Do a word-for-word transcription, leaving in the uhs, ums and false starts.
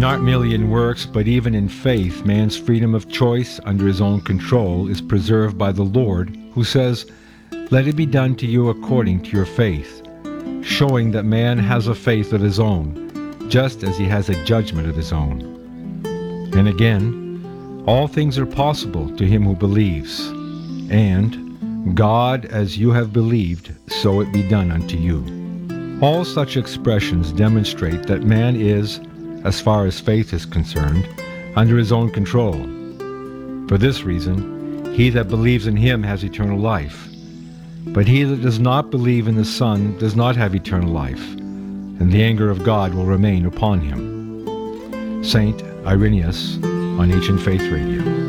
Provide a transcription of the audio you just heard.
not merely in works, but even in faith, man's freedom of choice under his own control is preserved by the Lord, who says, "Let it be done to you according to your faith," showing that man has a faith of his own, just as he has a judgment of his own. And again, all things are possible to him who believes, and God, as you have believed, so it be done unto you. All such expressions demonstrate that man is, as far as faith is concerned, under his own control. For this reason, he that believes in him has eternal life. But he that does not believe in the Son does not have eternal life, and the anger of God will remain upon him. Saint Irenaeus on Ancient Faith Radio.